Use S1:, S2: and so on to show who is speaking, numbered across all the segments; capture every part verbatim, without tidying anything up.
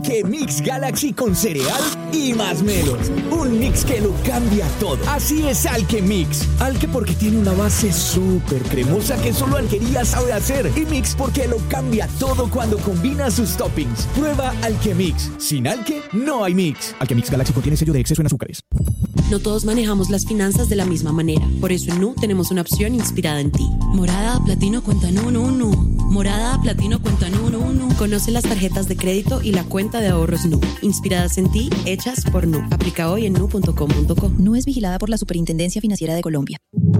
S1: Alchemix Galaxy con cereal y más melos. Un mix que lo cambia todo. Así es Alchemix. Alke porque tiene una base súper cremosa que solo Alquería sabe hacer. Y Mix porque lo cambia todo cuando combina sus toppings. Prueba Alchemix. Sin Alke, no hay mix. Alchemix Galaxy contiene sello de exceso en azúcares.
S2: No todos manejamos las finanzas de la misma manera. Por eso en Nu tenemos una opción inspirada en ti. Morada, platino, cuenta Nu, Nu, Nu. Morada, platino, cuenta Nu, Nu, Nu. Conoce las tarjetas de crédito y la cuenta de ahorros Nu. Inspiradas en ti, hechas por Nu. Aplica hoy en nu punto com punto co.
S3: Nu es vigilada por la Superintendencia Financiera de Colombia.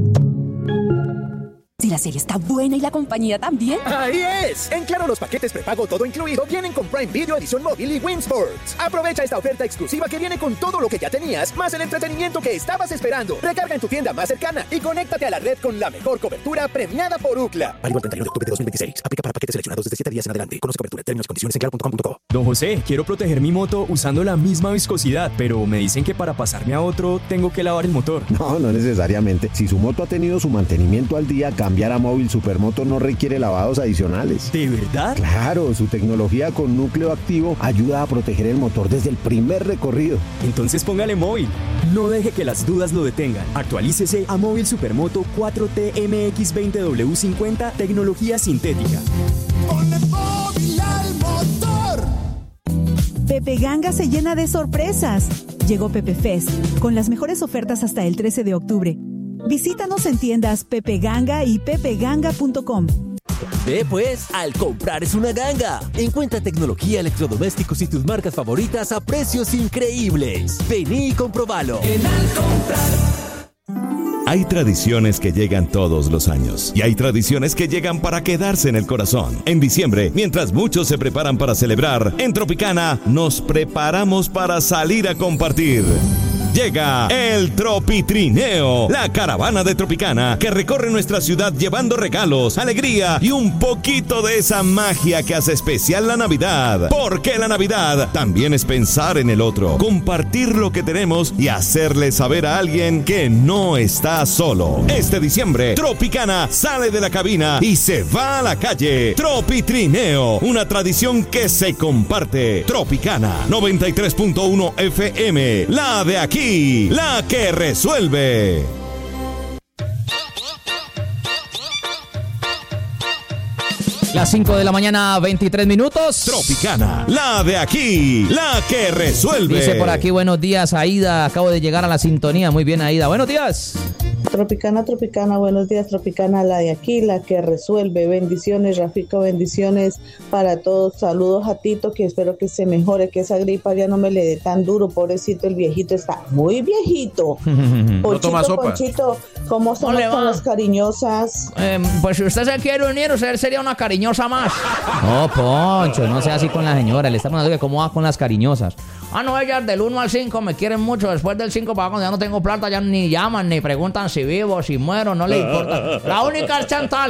S3: Si la serie está buena y la compañía también.
S4: ¡Ahí es! En Claro, los paquetes prepago todo incluido vienen con Prime Video Edición Móvil y Win Sports. Aprovecha esta oferta exclusiva que viene con todo lo que ya tenías, más el entretenimiento que estabas esperando. Recarga en tu tienda más cercana y conéctate a la red con la mejor cobertura premiada por Ookla. Válido el treinta y uno de octubre de dos mil veintiséis. Aplica para paquetes seleccionados desde siete días en adelante. Conoce cobertura, términos y condiciones en claro punto com punto co.
S5: Don José, quiero proteger mi moto usando la misma viscosidad, pero me dicen que para pasarme a otro tengo que lavar el motor.
S6: No, no necesariamente. Si su moto ha tenido su mantenimiento al día, cambiar a Móvil Supermoto no requiere lavados adicionales.
S5: ¿De verdad?
S6: Claro, su tecnología con núcleo activo ayuda a proteger el motor desde el primer recorrido.
S5: Entonces póngale Móvil. No deje que las dudas lo detengan. Actualícese a Móvil Supermoto cuatro T M X veinte W cincuenta, tecnología sintética.
S7: Ponle Móvil al motor.
S8: Pepe Ganga se llena de sorpresas. Llegó Pepe Fest, con las mejores ofertas hasta el trece de octubre. Visítanos en tiendas Pepe Ganga y pepe ganga punto com.
S9: Ve pues, al comprar es una ganga. Encuentra tecnología, electrodomésticos y tus marcas favoritas a precios increíbles. Vení y comprobalo.
S7: En Al Comprar.
S10: Hay tradiciones que llegan todos los años y hay tradiciones que llegan para quedarse en el corazón. En diciembre, mientras muchos se preparan para celebrar, en Tropicana nos preparamos para salir a compartir. Llega el Tropitrineo, la caravana de Tropicana que recorre nuestra ciudad llevando regalos, alegría y un poquito de esa magia que hace especial la Navidad. Porque la Navidad también es pensar en el otro, compartir lo que tenemos y hacerle saber a alguien que no está solo. Este diciembre, Tropicana sale de la cabina y se va a la calle. Tropitrineo, una tradición que se comparte. Tropicana noventa y tres punto uno F M, la de aquí. La que resuelve.
S11: Las cinco de la mañana, veintitrés minutos.
S10: Tropicana, la de aquí, la que resuelve.
S11: Dice por aquí, buenos días, Aida. Acabo de llegar a la sintonía. Muy bien, Aida. Buenos días.
S12: Tropicana, Tropicana, buenos días, Tropicana, la de aquí, la que resuelve. Bendiciones, Rafico, bendiciones para todos. Saludos a Tito, que espero que se mejore, que esa gripa ya no me le dé tan duro. Pobrecito, el viejito está muy viejito. Ponchito, no Ponchito, ¿cómo son con las cariñosas?
S11: Eh, pues si usted se quiere unir, usted sería una cariñosa más. No, Poncho, no sea así con la señora. Le estamos diciendo que cómo va con las cariñosas. Ah, no, ellas del uno al cinco me quieren mucho. Después del cinco para cuando ya no tengo plata, ya ni llaman, ni preguntan si vivo, si muero, no le importa. La única es Chantal.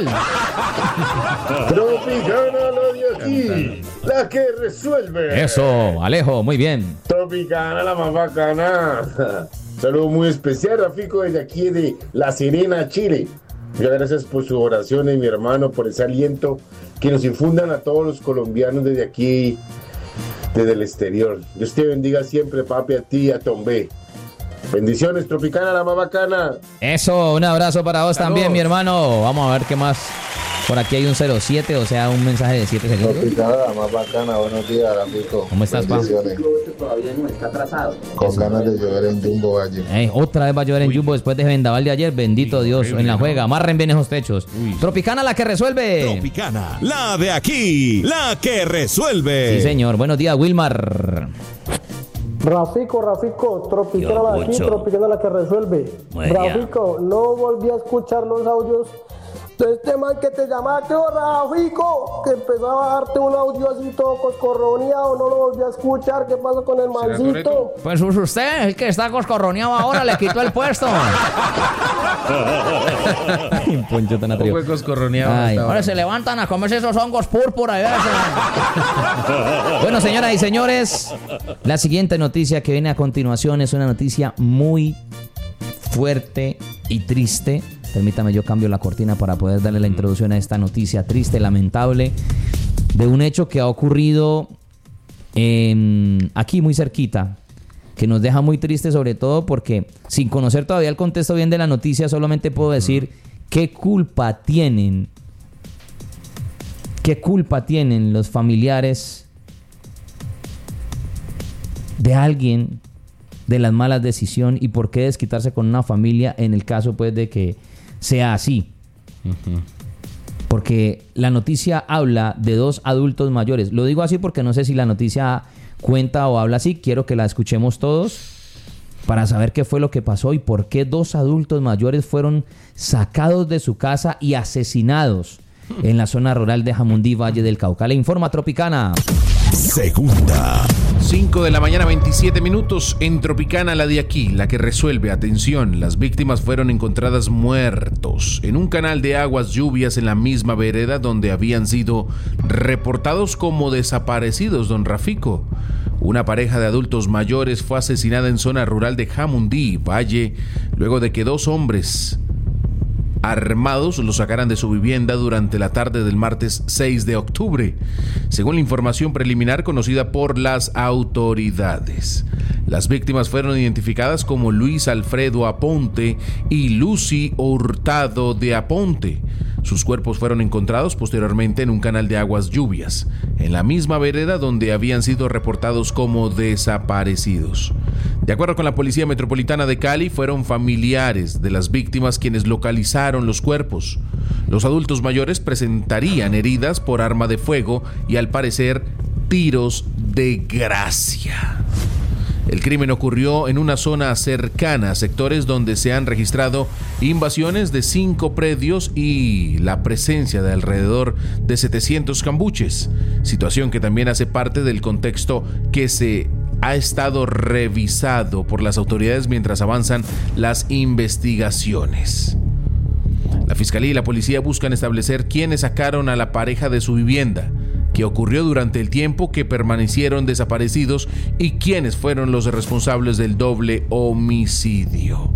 S13: Tropicana, la de aquí, la que resuelve.
S11: Eso, Alejo, muy bien.
S13: Tropicana, la más bacana. Saludo muy especial, Rafico, desde aquí de La Serena, Chile. Muchas gracias por sus oraciones, mi hermano, por ese aliento que nos infundan a todos los colombianos desde aquí, desde el exterior. Dios te bendiga siempre, papi, a ti y a Tombe. Bendiciones, Tropicana, la más bacana.
S11: Eso, un abrazo para vos Saludos. También, mi hermano. Vamos a ver qué más. Por aquí hay un cero siete, o sea, un mensaje de siete segundos.
S13: Tropicana, la más bacana. Buenos días, Rafico.
S11: ¿Cómo estás, pa?
S13: Todavía no está atrasado. Con Eso. ganas de llover en Jumbo Valle.
S11: Hey, otra vez va a llover en Uy. Jumbo después de vendaval de ayer. Bendito Uy, Dios, horrible, en la juega. Amarren bien esos techos. Uy. Tropicana, la que resuelve.
S10: Tropicana, la de aquí, la que resuelve.
S11: Sí, señor. Buenos días, Wilmar.
S14: Rafico, Rafico, Tropicana la de aquí, Tropicana la que resuelve. Muy Rafico, bien. No volví a escuchar los audios de este man que te llamaba, que Rafico, que empezaba a darte un audio así todo coscorroneado, no lo volví a escuchar. ¿Qué pasó con el mancito?
S11: Pues usted, el que está coscorroneado ahora, le quitó el puesto. Poncho tan atrevido.
S15: Fue coscorroneado.
S11: Ay, ahora se levantan a comerse esos hongos púrpura. Bueno, señoras y señores, la siguiente noticia que viene a continuación es una noticia muy fuerte y triste. Permítame, yo cambio la cortina para poder darle la introducción a esta noticia triste, lamentable, de un hecho que ha ocurrido eh, aquí muy cerquita, que nos deja muy triste, sobre todo porque sin conocer todavía el contexto bien de la noticia, solamente puedo decir qué culpa tienen, qué culpa tienen los familiares de alguien de las malas decisiones y por qué desquitarse con una familia en el caso pues de que sea así. Uh-huh. Porque la noticia habla de dos adultos mayores. Lo digo así porque no sé si la noticia cuenta o habla así. Quiero que la escuchemos todos para saber qué fue lo que pasó y por qué dos adultos mayores fueron sacados de su casa y asesinados en la zona rural de Jamundí, Valle del Cauca. Le informa Tropicana.
S10: Segunda.
S15: cinco de la mañana, veintisiete minutos. En Tropicana, la de aquí, la que resuelve. Atención, las víctimas fueron encontradas muertos en un canal de aguas lluvias en la misma vereda donde habían sido reportados como desaparecidos, don Rafico. Una pareja de adultos mayores fue asesinada en zona rural de Jamundí, Valle, luego de que dos hombres armados lo sacaran de su vivienda durante la tarde del martes seis de octubre, según la información preliminar conocida por las autoridades. Las víctimas fueron identificadas como Luis Alfredo Aponte y Lucy Hurtado de Aponte. Sus cuerpos fueron encontrados posteriormente en un canal de aguas lluvias, en la misma vereda donde habían sido reportados como desaparecidos. De acuerdo con la Policía Metropolitana de Cali, fueron familiares de las víctimas quienes localizaron los cuerpos. Los adultos mayores presentarían heridas por arma de fuego y, al parecer, tiros de gracia. El crimen ocurrió en una zona cercana a sectores donde se han registrado invasiones de cinco predios y la presencia de alrededor de setecientos cambuches, situación que también hace parte del contexto que se ha estado revisado por las autoridades mientras avanzan las investigaciones. La Fiscalía y la Policía buscan establecer quiénes sacaron a la pareja de su vivienda, qué ocurrió durante el tiempo que permanecieron desaparecidos y quiénes fueron los responsables del doble homicidio.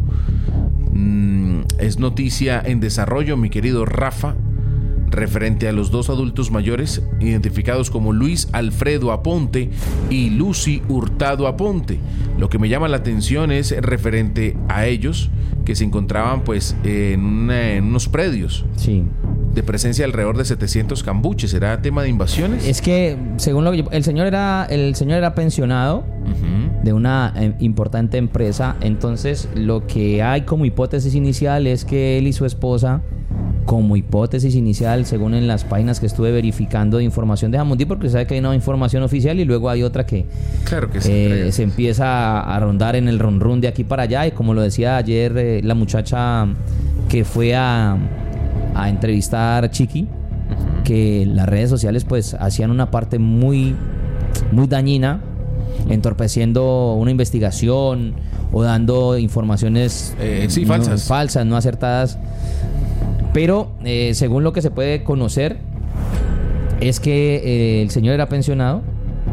S15: Mm, es noticia en desarrollo, mi querido Rafa, referente a los dos adultos mayores identificados como Luis Alfredo Aponte y Lucy Hurtado Aponte. Lo que me llama la atención es referente a ellos, que se encontraban pues en, una, en unos predios.
S11: Sí.
S15: De presencia alrededor de setecientos cambuches. ¿Será tema de invasiones?
S11: Es que, según lo que yo, el señor era el señor era pensionado uh-huh. de una eh, importante empresa. Entonces, lo que hay como hipótesis inicial es que él y su esposa, como hipótesis inicial, según en las páginas que estuve verificando de información de Jamundí, porque se sabe que hay una información oficial y luego hay otra que,
S15: claro que sí,
S11: eh, se empieza a, a rondar en el run run de aquí para allá. Y como lo decía ayer eh, la muchacha que fue a a entrevistar Chiqui, uh-huh. que las redes sociales pues hacían una parte muy muy dañina, entorpeciendo una investigación o dando informaciones
S15: eh, sí,
S11: no,
S15: falsas.
S11: falsas, no acertadas. Pero eh, según lo que se puede conocer es que eh, el señor era pensionado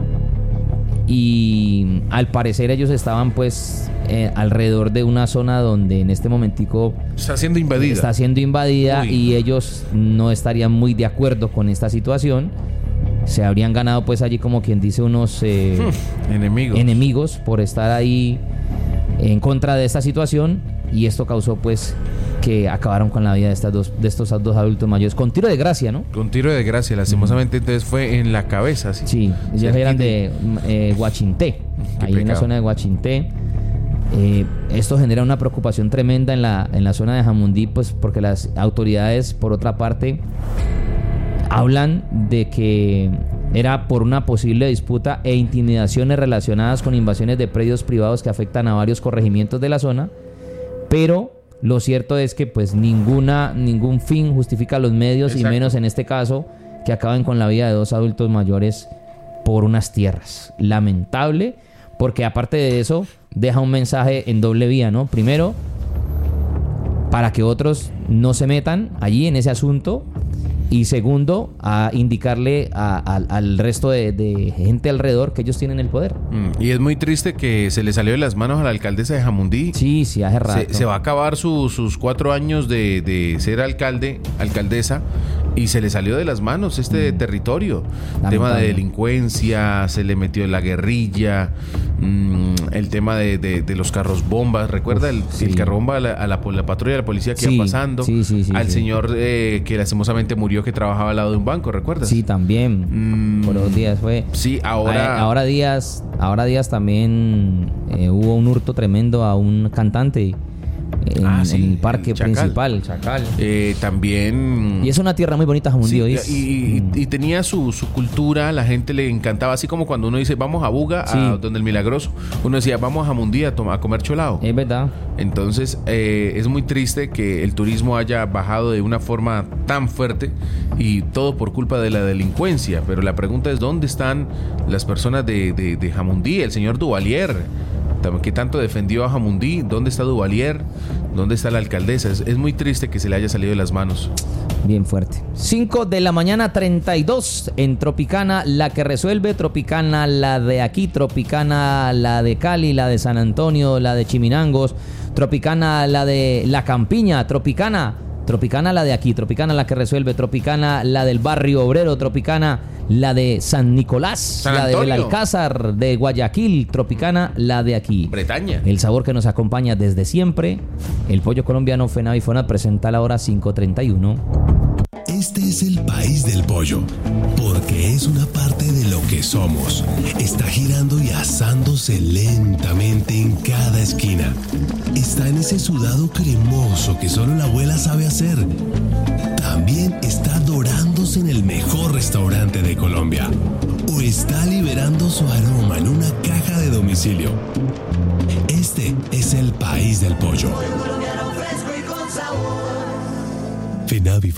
S11: y al parecer ellos estaban pues eh, alrededor de una zona donde en este momentico
S15: está siendo invadida
S11: está siendo invadida Uy. y ellos no estarían muy de acuerdo con esta situación. Se habrían ganado pues allí, como quien dice, unos eh,
S15: hmm, enemigos
S11: enemigos por estar ahí en contra de esta situación, y esto causó pues que acabaron con la vida de estas dos de estos dos adultos mayores con tiro de gracia, ¿no?
S15: Con tiro de gracia, lastimosamente. Mm. Entonces fue en la cabeza, ¿sí?
S11: Sí, ellos eran de eh, Guachinté, ahí pecado. En la zona de Guachinté. Eh, esto genera una preocupación tremenda en la en la zona de Jamundí, pues porque las autoridades, por otra parte, hablan de que era por una posible disputa e intimidaciones relacionadas con invasiones de predios privados que afectan a varios corregimientos de la zona, pero lo cierto es que pues ninguna ningún fin justifica los medios. Exacto. Y menos en este caso, que acaben con la vida de dos adultos mayores por unas tierras. Lamentable, porque aparte de eso deja un mensaje en doble vía, ¿no? Primero, para que otros no se metan allí en ese asunto, y segundo, a indicarle a, a, al resto de, de gente alrededor que ellos tienen el poder.
S15: Mm, y es muy triste que se le salió de las manos a la alcaldesa de Jamundí.
S11: Sí, sí, hace rato.
S15: Se, se va a acabar su, sus cuatro años de, de ser alcalde, alcaldesa, y se le salió de las manos este mm. territorio. Lamentable. Tema de delincuencia, se le metió la guerrilla, mmm, el tema de, de, de los carros bombas. ¿Recuerda Uf, el, sí. el carro bomba a la, a la, la patrulla de la policía que sí, iba pasando?
S11: Sí, sí, sí,
S15: al
S11: sí.
S15: señor eh, que lastimosamente murió, que trabajaba al lado de un banco, ¿recuerdas?
S11: Sí, también. Mm, Por los días fue.
S15: Sí, ahora.
S11: A, ahora días, ahora días también eh, hubo un hurto tremendo a un cantante. En, ah, sí, en el parque Chacal. principal, Chacal.
S15: Eh, también.
S11: Y es una tierra muy bonita, Jamundí.
S15: Sí, y, y, y tenía su, su cultura, la gente le encantaba, así como cuando uno dice vamos a Buga, sí. a donde el Milagroso, uno decía vamos a Jamundí a, a comer cholao.
S11: Es verdad.
S15: Entonces eh, es muy triste que el turismo haya bajado de una forma tan fuerte y todo por culpa de la delincuencia. Pero la pregunta es ¿dónde están las personas de, de, de Jamundí? El señor Duvalier, que tanto defendió a Jamundí, ¿dónde está Duvalier? ¿Dónde está la alcaldesa? Es, es muy triste que se le haya salido de las manos.
S11: Bien fuerte. cinco de la mañana, treinta y dos en Tropicana, la que resuelve. Tropicana, la de aquí. Tropicana, la de Cali, la de San Antonio, la de Chiminangos. Tropicana, la de La Campiña. Tropicana, Tropicana, la de aquí. Tropicana, la que resuelve. Tropicana, la del Barrio Obrero. Tropicana, la de San Nicolás,
S15: San
S11: la
S15: Antonio.
S11: del Alcázar, de Guayaquil. Tropicana, la de aquí.
S15: Bretaña.
S11: El sabor que nos acompaña desde siempre. El pollo colombiano FENAVI y FONAT presenta la hora cinco treinta y uno.
S16: Este es el país del pollo, porque es una parte de lo que somos. Está girando y asándose lentamente en cada esquina. Está en ese sudado cremoso que solo la abuela sabe hacer. También está dorándose en el mejor restaurante de Colombia. O está liberando su aroma en una caja de domicilio. Este es el país del pollo. FENAVI